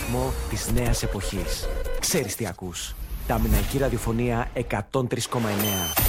ρυθμό της νέας εποχής. Ξέρεις τι ακούς. Τα Μιναϊκή Ραδιοφωνία 103,9.